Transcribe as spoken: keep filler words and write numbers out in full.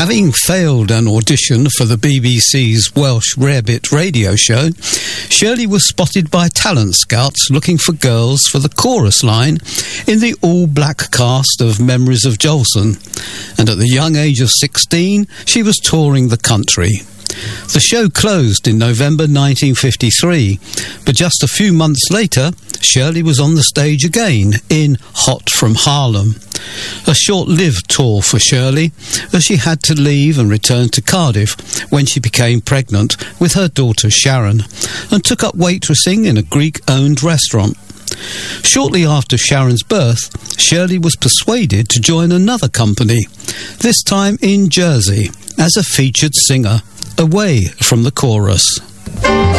Having failed an audition for the B B C's Welsh Rarebit radio show, Shirley was spotted by talent scouts looking for girls for the chorus line in the all-black cast of Memories of Jolson, and at the young age of sixteen, she was touring the country. The show closed in November nineteen fifty-three, but just a few months later, Shirley was on the stage again in Hot from Harlem. A short-lived tour for Shirley, as she had to leave and return to Cardiff when she became pregnant with her daughter Sharon, and took up waitressing in a Greek-owned restaurant. Shortly after Sharon's birth, Shirley was persuaded to join another company, this time in Jersey, as a featured singer, away from the chorus.